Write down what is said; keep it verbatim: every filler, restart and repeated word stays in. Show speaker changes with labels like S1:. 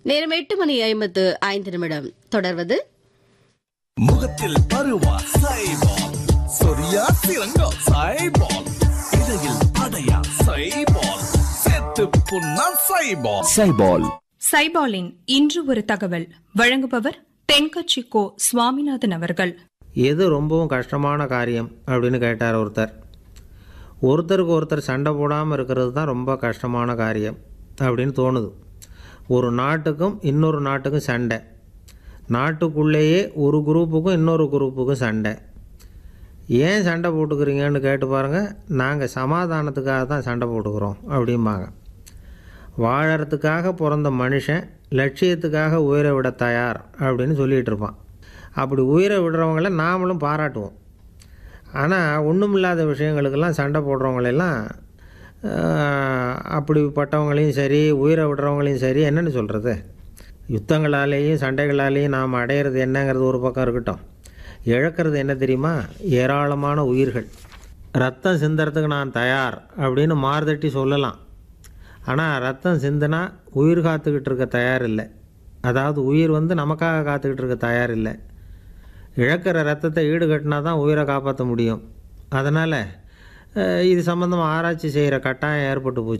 S1: நேரம் எட்டு மணி ஐம்பத்து ஐந்து நிமிடம். தொடர்வது
S2: முகத்தில் பருவா சைபால், சொரியா சிறங்கா சைபால், இடையில் அடையா சைபால், செத்து புண்ணா சைபால். சைபால்
S3: சைபாலின் இன்று ஒரு தகவல் வழங்குபவர் தென்கட்சி கோ சுவாமிநாதன் அவர்கள்.
S4: எது ரொம்பவும் கஷ்டமான காரியம் அப்படின்னு கேட்டார் ஒருத்தர். ஒருத்தருக்கு ஒருத்தர் சண்டை போடாமல் இருக்கிறது தான் ரொம்ப கஷ்டமான காரியம் அப்படின்னு தோணுது. ஒரு நாட்டுக்கும் இன்னொரு நாட்டுக்கும் சண்டை, நாட்டுக்குள்ளேயே ஒரு குரூப்புக்கும் இன்னொரு குரூப்புக்கும் சண்டை. ஏன் சண்டை போட்டுக்கிறீங்கன்னு கேட்டு பாருங்கள். நாங்கள் சமாதானத்துக்காக தான் சண்டை போட்டுக்கிறோம் அப்படிம்பாங்க. வாழறதுக்காக பிறந்த மனுஷன் லட்சியத்துக்காக உயிரை விட தயார் அப்படின்னு சொல்லிகிட்டு இருப்பான். அப்படி உயிரை விடுறவங்கள நாமளும் பாராட்டுவோம். ஆனால் ஒன்றுமில்லாத விஷயங்களுக்கெல்லாம் சண்டை போடுறவங்களெல்லாம் அப்படிப்பட்டவங்களையும் சரி உயிரை விடுறவங்களையும் சரி என்னென்னு சொல்கிறது, யுத்தங்களாலேயும் சண்டைகளாலேயும் நாம் அடையிறது என்னங்கிறது ஒரு பக்கம் இருக்கட்டும், இழக்கிறது என்ன தெரியுமா? ஏராளமான உயிர்கள். ரத்தம் சிந்துறதுக்கு நான் தயார் அப்படின்னு மார்தட்டி சொல்லலாம். ஆனால் ரத்தம் சிந்தினா உயிர் காத்துக்கிட்டு இருக்க தயார் இல்லை. அதாவது உயிர் வந்து நமக்காக காத்துக்கிட்டு இருக்க தயார் இல்லை. இழக்கிற ரத்தத்தை ஈடுகட்டினா தான் உயிரை காப்பாற்ற முடியும். அதனால் இது சம்மந்தமாக ஆராய்ச்சி செய்கிற கட்டாயம் ஏற்பட்டு போச்சு.